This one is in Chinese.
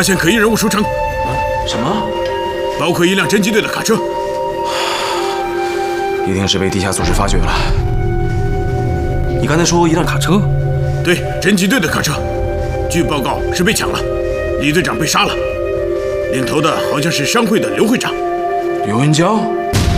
发现可疑人物书城。 什么？ 包括一辆侦缉队的卡车。 一定是被地下组织发掘了。你刚才说一辆卡车？ 对，侦缉队的卡车。据报告是被抢了，李队长被杀了，领头的好像是商会的刘会长。 刘文娇。